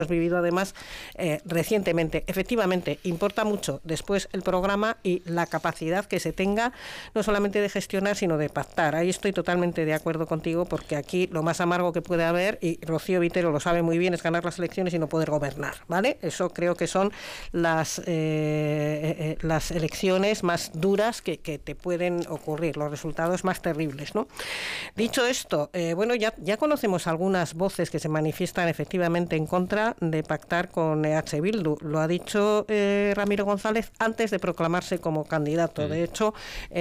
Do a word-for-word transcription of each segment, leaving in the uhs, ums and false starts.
vivido además eh, recientemente. Efectivamente, importa mucho después el programa y la capacidad que se tenga, no solamente de gestionar, sino de pactar. Ahí estoy totalmente de acuerdo contigo, porque aquí lo más amargo que puede haber, y Rocío Vitero lo sabe muy bien, es ganar las elecciones y no poder gobernar, ¿vale? Eso creo que son las, eh, eh, las elecciones más duras que, que te pueden ocurrir, los resultados más terribles, ¿no? Dicho esto, eh, bueno, ya, ya conocemos algunas voces que se manifiestan efectivamente en contra de pactar con E H Bildu. Lo ha dicho eh, Ramiro González antes de proclamarse como candidato. De hecho,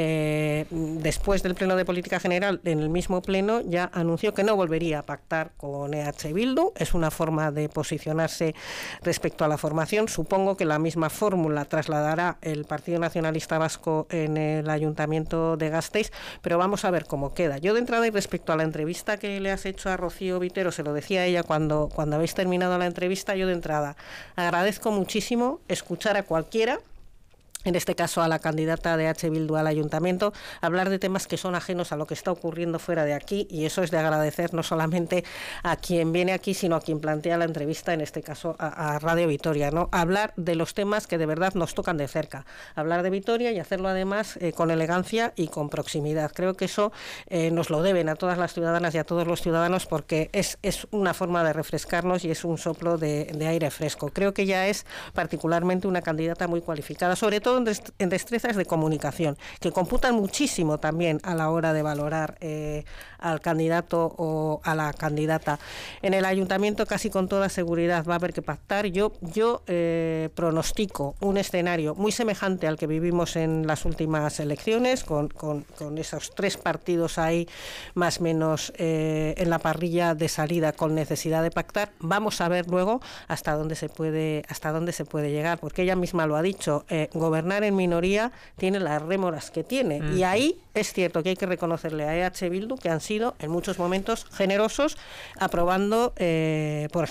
eh, después del Pleno de Política General, en el mismo Pleno ya anunció que no volvería a pactar con E H Bildu. Es una forma de posicionarse respecto a la formación. Supongo que la misma fórmula trasladará el Partido Nacionalista Vasco en el Ayuntamiento de Gasteiz, pero vamos a ver cómo queda. Yo, de entrada, y respecto a la entrevista que le has hecho a Rocío Vitero, se lo decía a ella cuando, cuando habéis terminado la entrevista, yo de entrada agradezco muchísimo escuchar a cualquiera, en este caso a la candidata de E H Bildu al Ayuntamiento, hablar de temas que son ajenos a lo que está ocurriendo fuera de aquí, y eso es de agradecer no solamente a quien viene aquí, sino a quien plantea la entrevista, en este caso a, a Radio Vitoria, ¿no? Hablar de los temas que de verdad nos tocan de cerca, hablar de Vitoria y hacerlo además eh, con elegancia y con proximidad. Creo que eso eh, nos lo deben a todas las ciudadanas y a todos los ciudadanos, porque es, es una forma de refrescarnos y es un soplo de, de aire fresco. Creo que ella es particularmente una candidata muy cualificada, sobre todo en destrezas de comunicación, que computan muchísimo también a la hora de valorar eh, al candidato o a la candidata. En el Ayuntamiento casi con toda seguridad va a haber que pactar. Yo, yo eh, pronostico un escenario muy semejante al que vivimos en las últimas elecciones, con, con, con esos tres partidos ahí más o menos eh, en la parrilla de salida, con necesidad de pactar. Vamos a ver luego hasta dónde se puede, hasta dónde se puede llegar, porque ella misma lo ha dicho, eh, gobernar en minoría tiene las rémoras que tiene, mm. y ahí es cierto que hay que reconocerle a E H Bildu que han sido en muchos momentos generosos, aprobando, eh, por ejemplo,